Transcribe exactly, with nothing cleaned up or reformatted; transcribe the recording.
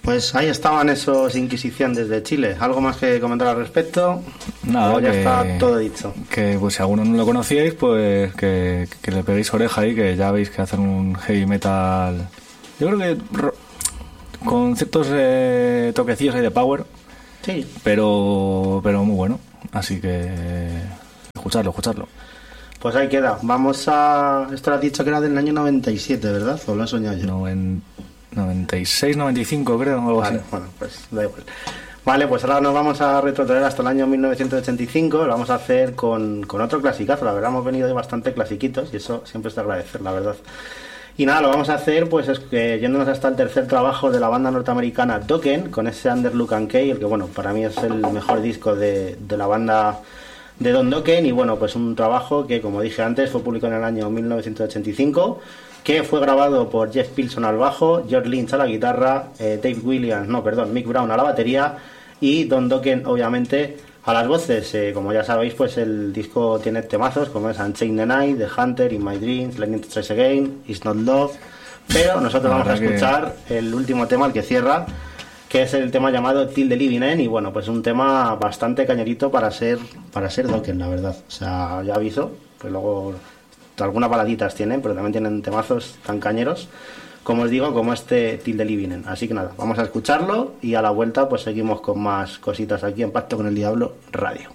Pues ahí estaban esos Inquisición desde Chile. ¿Algo más que comentar al respecto? Nada, o ya que, está todo dicho. Que pues si alguno no lo conocíais, pues que, que le peguéis oreja ahí, que ya veis que hacen un heavy metal. Yo creo que ro- con ciertos eh, toquecillos ahí de power. Sí. Pero, pero muy bueno. Así que escucharlo, escucharlo. Pues ahí queda. Vamos a... Esto lo has dicho que era del año noventa y siete, ¿verdad? ¿O lo he soñado yo? Noven... noventa y seis, noventa y cinco creo, o algo Vale, así. bueno, pues da igual. Vale, pues ahora nos vamos a retrotraer hasta el año mil novecientos ochenta y cinco. Lo vamos a hacer con, con otro clasicazo. La verdad, hemos venido de bastante clasiquitos y eso siempre es de agradecer, la verdad. Y nada, lo vamos a hacer pues es que yéndonos hasta el tercer trabajo de la banda norteamericana Dokken, con ese Under Lock and Key, el que bueno, para mí es el mejor disco de, de la banda de Don Dokken. Y bueno, pues un trabajo que, como dije antes, fue publicado en el año mil novecientos ochenta y cinco, que fue grabado por Jeff Pilson al bajo, George Lynch a la guitarra, eh, Dave Williams, no, perdón, Mick Brown a la batería y Don Dokken, obviamente, a las voces. Eh, como ya sabéis, pues el disco tiene temazos como es Unchained the Night, The Hunter, In My Dreams, Lightning Strikes Again, It's Not Love, pero nosotros vamos a escuchar que... el último tema, el que cierra, que es el tema llamado Till the Living End, y bueno, pues un tema bastante cañerito para ser para ser Dokken, la verdad. O sea, ya aviso, que luego algunas baladitas tienen, pero también tienen temazos tan cañeros, como os digo, como este Till the Living End. Así que nada, vamos a escucharlo y a la vuelta pues seguimos con más cositas aquí en Pacto con el Diablo Radio.